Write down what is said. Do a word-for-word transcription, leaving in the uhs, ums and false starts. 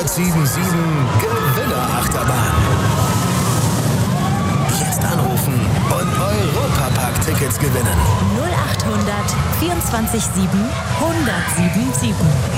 hundertsieben Komma sieben Gewinnerachterbahn. Jetzt anrufen und Europapark-Tickets gewinnen. null achthundert vierundzwanzig sieben hundertsieben sieben.